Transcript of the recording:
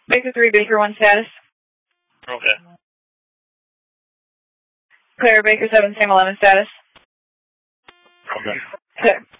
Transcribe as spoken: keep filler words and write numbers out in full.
Baker three, Baker one status. Okay. Clear, Baker seven, Sam eleven status. Okay. Clear.